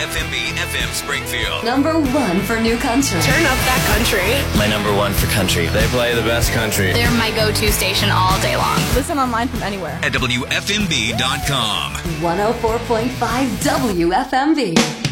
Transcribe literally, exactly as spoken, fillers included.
F M B F M Springfield. Number one for new country. Turn up that country. My number one for country. They play the best country. They're my go-to station all day long. Listen online from anywhere. At W F M B dot com. one oh four point five W F M B.